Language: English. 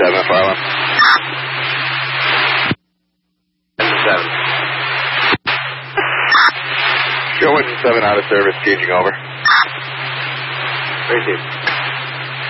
7, follow. 7. Show 7 out of service, gauging over. Received.